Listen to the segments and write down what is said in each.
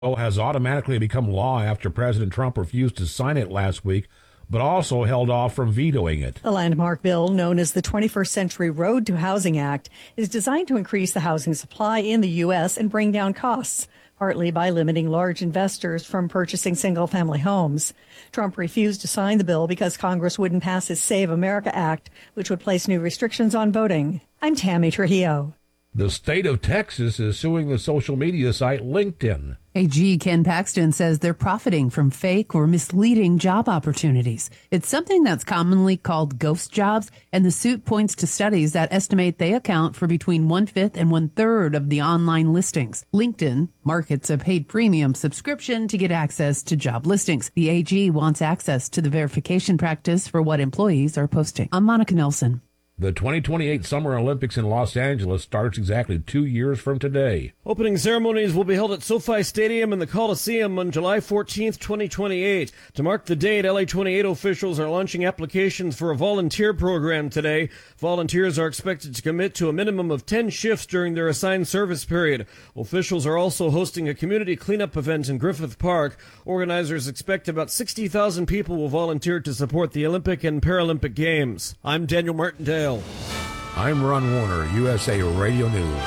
has automatically become law after President Trump refused to sign it last week, but also held off from vetoing it. The landmark bill, known as the 21st Century Road to Housing Act, is designed to increase the housing supply in the U.S. and bring down costs, partly by limiting large investors from purchasing single-family homes. Trump refused to sign the bill because Congress wouldn't pass his Save America Act, which would place new restrictions on voting. I'm Tammy Trujillo. The state of Texas is suing the social media site LinkedIn. AG Ken Paxton says they're profiting from fake or misleading job opportunities. It's something that's commonly called ghost jobs, and the suit points to studies that estimate they account for between 1/5 and 1/3 of the online listings. LinkedIn markets a paid premium subscription to get access to job listings. The AG wants access to the verification practice for what employees are posting. I'm Monica Nelson. The 2028 Summer Olympics in Los Angeles starts exactly 2 years from today. Opening ceremonies will be held at SoFi Stadium and the Coliseum on July 14th, 2028. To mark the date, LA28 officials are launching applications for a volunteer program today. Volunteers are expected to commit to a minimum of 10 shifts during their assigned service period. Officials are also hosting a community cleanup event in Griffith Park. Organizers expect about 60,000 people will volunteer to support the Olympic and Paralympic Games. I'm Daniel Martindale. I'm Ron Warner, USA Radio News.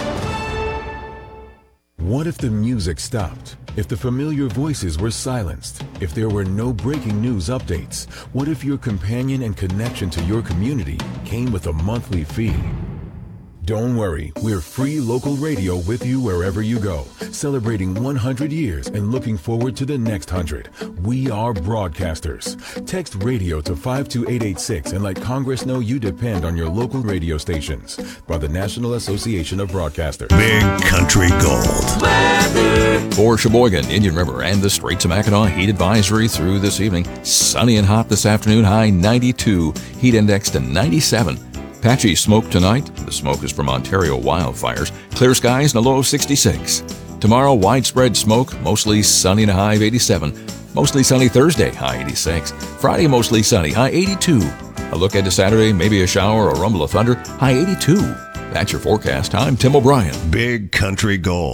What if the music stopped? If the familiar voices were silenced? If there were no breaking news updates? What if your companion and connection to your community came with a monthly fee? Don't worry, we're free local radio with you wherever you go, celebrating 100 years and looking forward to the next 100. We are broadcasters. Text radio to 52886 and let Congress know you depend on your local radio stations. By the National Association of Broadcasters. Big Country Gold. For Sheboygan, Indian River, and the Straits of Mackinac, heat advisory through this evening. Sunny and hot this afternoon, high 92. Heat index to 97. Patchy smoke tonight. The smoke is from Ontario wildfires. Clear skies and a low of 66. Tomorrow, widespread smoke, mostly sunny and a high of 87. Mostly sunny Thursday, high 86. Friday, mostly sunny, high 82. A look ahead to Saturday, maybe a shower or rumble of thunder, high 82. That's your forecast. I'm Tim O'Brien. Big Country Gold.